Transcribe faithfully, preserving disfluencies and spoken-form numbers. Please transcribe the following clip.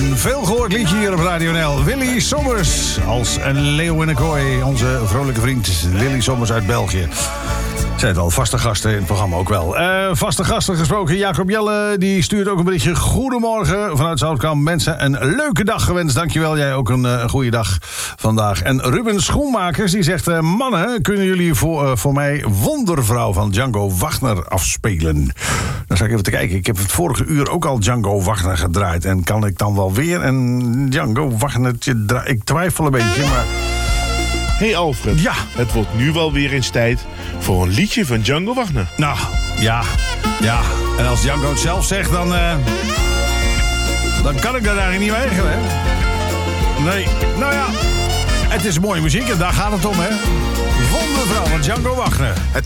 Een veelgehoord liedje hier op Radio N L. Willy Sommers als een leeuw in een kooi. Onze vrolijke vriend Willy Sommers uit België. Zijn het al vaste gasten in het programma ook wel. Uh, vaste gasten gesproken. Jacob Jelle die stuurt ook een berichtje. Goedemorgen vanuit Zoutkamp. Mensen, een leuke dag gewenst. Dankjewel. Jij ook een uh, goede dag vandaag. En Ruben Schoenmakers die zegt... Uh, mannen, kunnen jullie voor, uh, voor mij Wondervrouw van Django Wagner afspelen? Dan zal ik even te kijken. Ik heb het vorige uur ook al Django Wagner gedraaid. En kan ik dan wel weer een Django Wagner draaien? Ik twijfel een beetje, maar... Hey Alfred, ja. Het wordt nu wel weer eens tijd voor een liedje van Django Wagner. Nou, ja, ja. En als Django het zelf zegt, dan... Uh, dan kan ik dat eigenlijk niet weigeren, hè? Nee, nou ja. Het is mooie muziek en daar gaat het om, hè? Wondervrouw van Django Wagner.